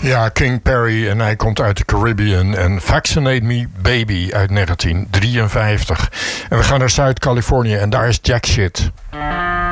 Ja, King Perry en hij komt uit de Caribbean. En Vaccinate Me Baby uit 1953. En we gaan naar Zuid-Californië en daar is Jack Shit.